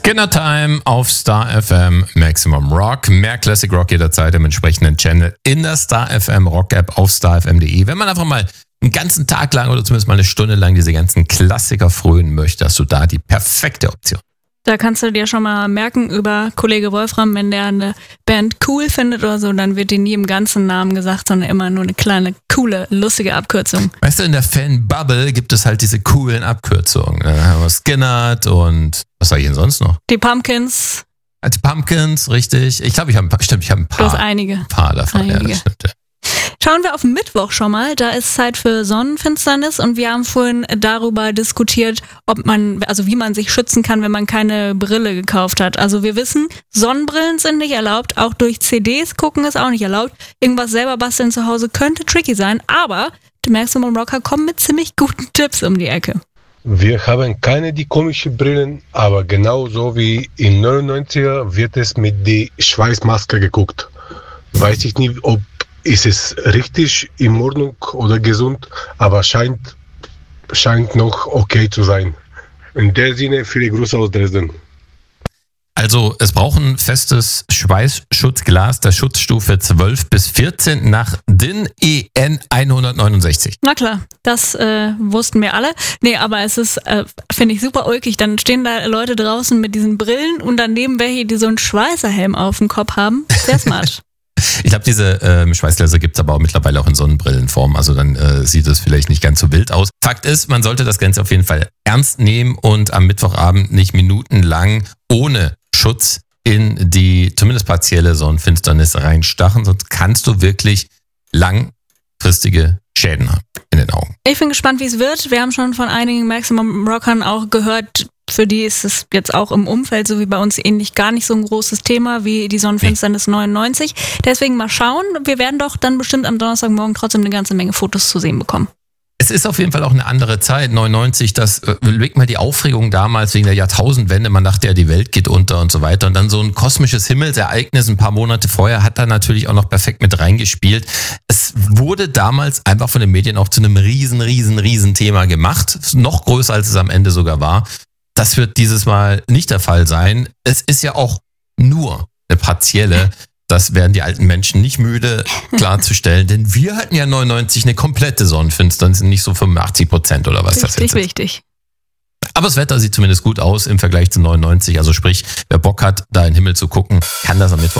Skinner Time auf Star FM Maximum Rock. Mehr Classic Rock jederzeit im entsprechenden Channel in der Star FM Rock App auf starfm.de. Wenn man einfach mal einen ganzen Tag lang oder zumindest mal eine Stunde lang diese ganzen Klassiker frönen möchte, hast du da die perfekte Option. Da kannst du dir schon mal merken über Kollege Wolfram, wenn der eine Band cool findet oder so, dann wird die nie im ganzen Namen gesagt, sondern immer nur eine kleine, coole, lustige Abkürzung. Weißt du, in der Fan-Bubble gibt es halt diese coolen Abkürzungen. Da haben wir Skinnert und was sag ich denn sonst noch? Die Pumpkins. Die Pumpkins, richtig. Ich glaube, ich habe ein paar. Du hast einige. Ein paar davon, einige. Ja, das stimmt. Ja. Schauen wir auf Mittwoch schon mal, da ist Zeit für Sonnenfinsternis und wir haben vorhin darüber diskutiert, wie man sich schützen kann, wenn man keine Brille gekauft hat. Also wir wissen, Sonnenbrillen sind nicht erlaubt, auch durch CDs gucken ist auch nicht erlaubt. Irgendwas selber basteln zu Hause könnte tricky sein, aber die Maximum Rocker kommen mit ziemlich guten Tipps um die Ecke. Wir haben keine die komischen Brillen, aber genauso wie in 99er wird es mit der Schweißmaske geguckt. Weiß ich nicht, ob ist es richtig in Ordnung oder gesund, aber scheint noch okay zu sein. In der Sinne viele Grüße aus Dresden. Also es braucht ein festes Schweißschutzglas der Schutzstufe 12 bis 14 nach DIN EN 169. Na klar, das wussten wir alle. Nee, aber es ist, finde ich, super ulkig. Dann stehen da Leute draußen mit diesen Brillen und daneben welche, die so einen Schweißerhelm auf dem Kopf haben. Sehr smart. Ich glaube, diese Schweißgläser gibt es aber auch mittlerweile auch in Sonnenbrillenform. Also dann sieht es vielleicht nicht ganz so wild aus. Fakt ist, man sollte das Ganze auf jeden Fall ernst nehmen und am Mittwochabend nicht minutenlang ohne Schutz in die zumindest partielle Sonnenfinsternis reinstachen. Sonst kannst du wirklich langfristige Schäden haben in den Augen. Ich bin gespannt, wie es wird. Wir haben schon von einigen Maximum Rockern auch gehört, für die ist es jetzt auch im Umfeld, so wie bei uns ähnlich, gar nicht so ein großes Thema wie die Sonnenfinsternis 99. Deswegen mal schauen. Wir werden doch dann bestimmt am Donnerstagmorgen trotzdem eine ganze Menge Fotos zu sehen bekommen. Es ist auf jeden Fall auch eine andere Zeit, 99, überleg mal die Aufregung damals wegen der Jahrtausendwende, man dachte ja, die Welt geht unter und so weiter und dann so ein kosmisches Himmelsereignis ein paar Monate vorher hat da natürlich auch noch perfekt mit reingespielt. Es wurde damals einfach von den Medien auch zu einem riesen Thema gemacht, noch größer als es am Ende sogar war. Das wird dieses Mal nicht der Fall sein. Es ist ja auch nur eine partielle. Das werden die alten Menschen nicht müde klarzustellen, denn wir hatten ja 99 eine komplette Sonnenfinsternis, nicht so 85% oder was das jetzt ist. Richtig. Aber das Wetter sieht zumindest gut aus im Vergleich zu 99. Also sprich, wer Bock hat, da in den Himmel zu gucken, kann das am Mittwoch